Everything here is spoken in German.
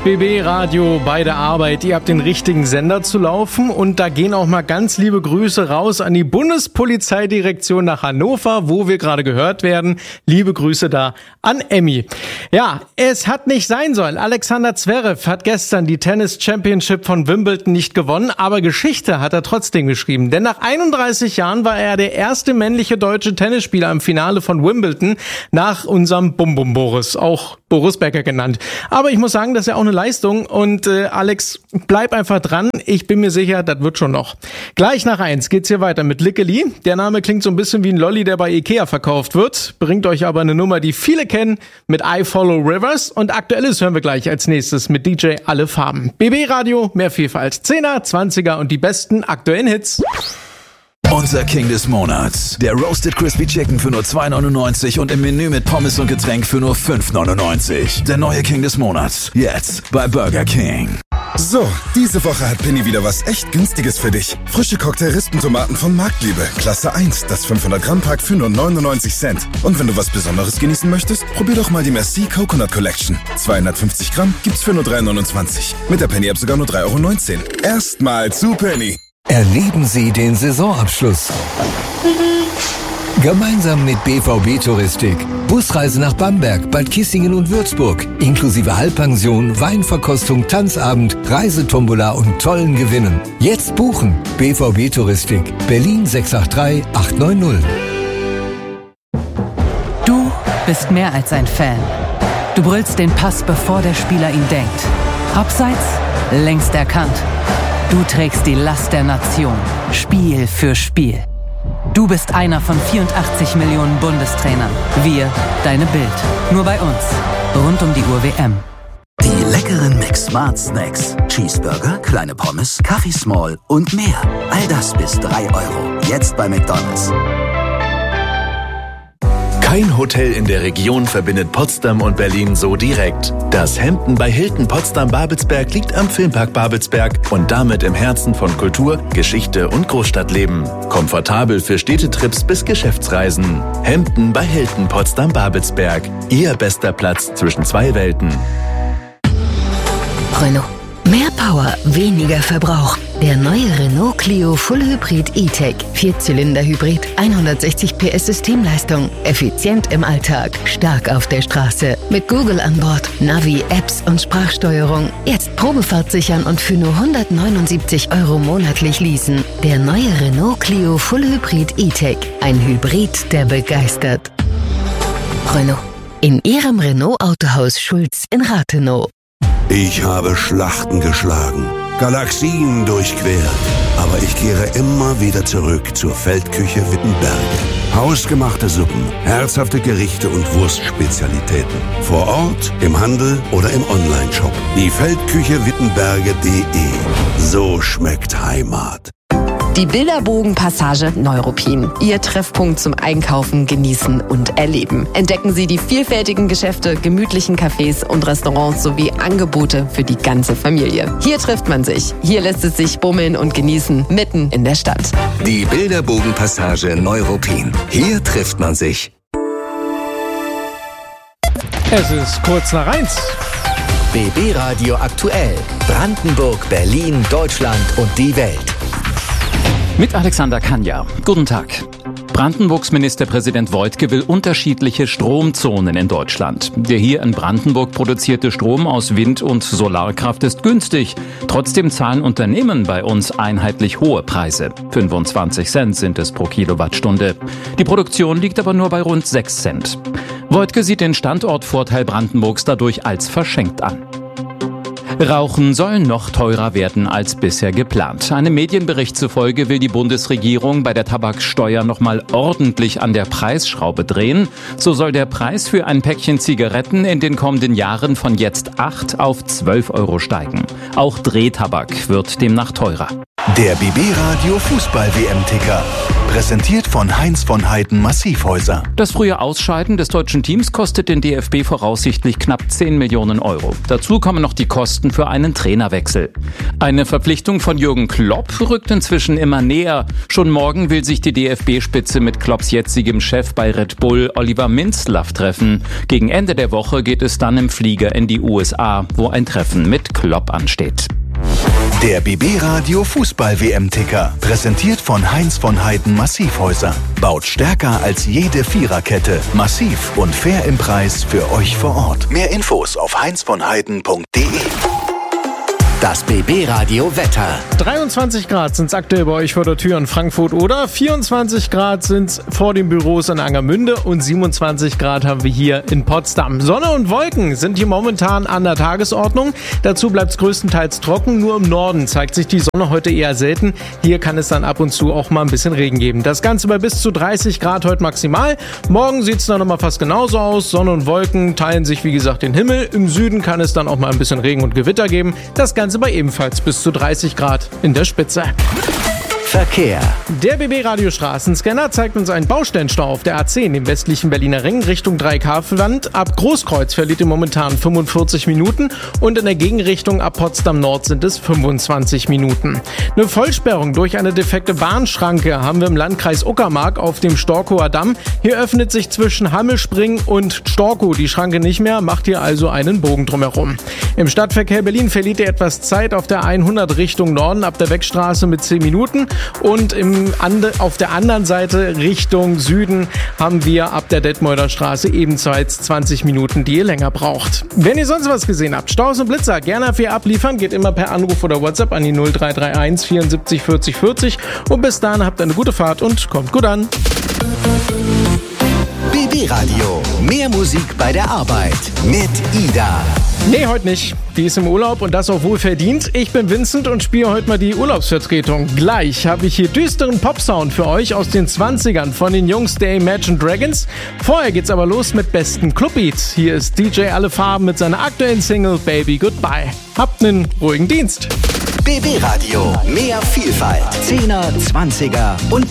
BB Radio bei der Arbeit. Ihr habt den richtigen Sender zu laufen und da gehen auch mal ganz liebe Grüße raus an die Bundespolizeidirektion nach Hannover, wo wir gerade gehört werden. Liebe Grüße da an Emmy. Ja, es hat nicht sein sollen. Alexander Zverev hat gestern die Tennis Championship von Wimbledon nicht gewonnen, aber Geschichte hat er trotzdem geschrieben. Denn nach 31 Jahren war er der erste männliche deutsche Tennisspieler im Finale von Wimbledon nach unserem Bum-Bum Boris, auch Boris Becker genannt. Aber ich muss sagen, das ist ja auch eine Leistung und Alex, bleib einfach dran. Ich bin mir sicher, das wird schon noch. Gleich nach 1 geht's hier weiter mit Lickeli. Der Name klingt so ein bisschen wie ein Lolli, der bei Ikea verkauft wird, bringt euch aber eine Nummer, die viele kennen, mit I Follow Rivers und Aktuelles hören wir gleich als nächstes mit DJ Alle Farben. BB Radio, mehr Vielfalt. 10er, 20er und die besten aktuellen Hits. Unser King des Monats. Der Roasted Crispy Chicken für nur 2,99 und im Menü mit Pommes und Getränk für nur 5,99. Der neue King des Monats. Jetzt bei Burger King. So, diese Woche hat Penny wieder was echt Günstiges für dich. Frische Cocktail-Rispentomaten von Marktliebe. Klasse 1, das 500 Gramm Pack für nur 99 Cent. Und wenn du was Besonderes genießen möchtest, probier doch mal die Merci Coconut Collection. 250 Gramm gibt's für nur 3,29. Mit der Penny App sogar nur 3,19 €. Erstmal zu Penny. Erleben Sie den Saisonabschluss. Gemeinsam mit BVB Touristik. Busreise nach Bamberg, Bad Kissingen und Würzburg. Inklusive Halbpension, Weinverkostung, Tanzabend, Reisetombola und tollen Gewinnen. Jetzt buchen. BVB Touristik. Berlin 683 890. Du bist mehr als ein Fan. Du brüllst den Pass, bevor der Spieler ihn denkt. Abseits, längst erkannt. Du trägst die Last der Nation, Spiel für Spiel. Du bist einer von 84 Millionen Bundestrainern. Wir, deine Bild. Nur bei uns. Rund um die Uhr WM. Die leckeren Mix-Smart Snacks. Cheeseburger, kleine Pommes, Kaffee Small und mehr. All das bis 3 €. Jetzt bei McDonald's. Kein Hotel in der Region verbindet Potsdam und Berlin so direkt. Das Hampton bei Hilton Potsdam-Babelsberg liegt am Filmpark Babelsberg und damit im Herzen von Kultur, Geschichte und Großstadtleben. Komfortabel für Städtetrips bis Geschäftsreisen. Hampton bei Hilton Potsdam-Babelsberg. Ihr bester Platz zwischen zwei Welten. Renault. Mehr Power, weniger Verbrauch. Der neue Renault Clio Full Hybrid E-Tech. 4-Zylinder-Hybrid, 160 PS Systemleistung. Effizient im Alltag, stark auf der Straße. Mit Google an Bord, Navi, Apps und Sprachsteuerung. Jetzt Probefahrt sichern und für nur 179 € monatlich leasen. Der neue Renault Clio Full Hybrid E-Tech. Ein Hybrid, der begeistert. Renault. In Ihrem Renault Autohaus Schulz in Rathenow. Ich habe Schlachten geschlagen, Galaxien durchquert, aber ich kehre immer wieder zurück zur Feldküche Wittenberge. Hausgemachte Suppen, herzhafte Gerichte und Wurstspezialitäten. Vor Ort, im Handel oder im Onlineshop. Die Feldküche Wittenberge.de. So schmeckt Heimat. Die Bilderbogen-Passage Neuruppin. Ihr Treffpunkt zum Einkaufen, Genießen und Erleben. Entdecken Sie die vielfältigen Geschäfte, gemütlichen Cafés und Restaurants sowie Angebote für die ganze Familie. Hier trifft man sich. Hier lässt es sich bummeln und genießen, mitten in der Stadt. Die Bilderbogen-Passage Neuruppin. Hier trifft man sich. Es ist kurz nach 1. BB Radio aktuell. Brandenburg, Berlin, Deutschland und die Welt. Mit Alexander Kanja. Guten Tag. Brandenburgs Ministerpräsident Woidke will unterschiedliche Stromzonen in Deutschland. Der hier in Brandenburg produzierte Strom aus Wind- und Solarkraft ist günstig. Trotzdem zahlen Unternehmen bei uns einheitlich hohe Preise. 25 Cent sind es pro Kilowattstunde. Die Produktion liegt aber nur bei rund 6 Cent. Woidke sieht den Standortvorteil Brandenburgs dadurch als verschenkt an. Rauchen soll noch teurer werden als bisher geplant. Einem Medienbericht zufolge will die Bundesregierung bei der Tabaksteuer nochmal ordentlich an der Preisschraube drehen. So soll der Preis für ein Päckchen Zigaretten in den kommenden Jahren von jetzt 8 auf 12 € steigen. Auch Drehtabak wird demnach teurer. Der BB Radio Fußball WM-Ticker. Präsentiert von Heinz von Heiden Massivhäuser. Das frühe Ausscheiden des deutschen Teams kostet den DFB voraussichtlich knapp 10 Millionen Euro. Dazu kommen noch die Kosten für einen Trainerwechsel. Eine Verpflichtung von Jürgen Klopp rückt inzwischen immer näher. Schon morgen will sich die DFB-Spitze mit Klopps jetzigem Chef bei Red Bull, Oliver Minzlaff, treffen. Gegen Ende der Woche geht es dann im Flieger in die USA, wo ein Treffen mit Klopp ansteht. Der BB Radio Fußball WM-Ticker. Präsentiert von Heinz von Heiden Massivhäuser. Baut stärker als jede Viererkette. Massiv und fair im Preis für euch vor Ort. Mehr Infos auf heinzvonheiden.de. Das BB Radio Wetter. 23 Grad sind es aktuell bei euch vor der Tür in Frankfurt oder 24 Grad sind es vor den Büros in Angermünde und 27 Grad haben wir hier in Potsdam. Sonne und Wolken sind hier momentan an der Tagesordnung. Dazu bleibt es größtenteils trocken. Nur im Norden zeigt sich die Sonne heute eher selten. Hier kann es dann ab und zu auch mal ein bisschen Regen geben. Das Ganze bei bis zu 30 Grad heute maximal. Morgen sieht es dann nochmal fast genauso aus. Sonne und Wolken teilen sich wie gesagt den Himmel. Im Süden kann es dann auch mal ein bisschen Regen und Gewitter geben. Das Ganze bei ebenfalls bis zu 30 Grad in der Spitze. Verkehr. Der BB Radiostraßenscanner zeigt uns einen Baustellenstau auf der A10 im westlichen Berliner Ring Richtung 3K-Land. Ab Großkreuz verliert ihr momentan 45 Minuten und in der Gegenrichtung ab Potsdam Nord sind es 25 Minuten. Eine Vollsperrung durch eine defekte Bahnschranke haben wir im Landkreis Uckermark auf dem Storkower Damm. Hier öffnet sich zwischen Hammelspring und Storkow die Schranke nicht mehr, macht hier also einen Bogen drumherum. Im Stadtverkehr Berlin verliert ihr etwas Zeit auf der 100 Richtung Norden ab der Beckstraße mit 10 Minuten. Und auf der anderen Seite Richtung Süden haben wir ab der Detmolder Straße ebenfalls 20 Minuten, die ihr länger braucht. Wenn ihr sonst was gesehen habt, Staus und Blitzer, gerne für abliefern, geht immer per Anruf oder WhatsApp an die 0331 74 40 40. Und bis dahin habt eine gute Fahrt und kommt gut an. BB Radio. Mehr Musik bei der Arbeit mit Ida. Nee, heute nicht. Die ist im Urlaub und das auch wohl verdient. Ich bin Vincent und spiele heute mal die Urlaubsvertretung. Gleich habe ich hier düsteren Popsound für euch aus den 20ern von den Jungs der Imagine Dragons. Vorher geht's aber los mit besten Clubbeats. Hier ist DJ Alle Farben mit seiner aktuellen Single Baby Goodbye. Habt einen ruhigen Dienst. BB Radio. Mehr Vielfalt. 10er, 20er und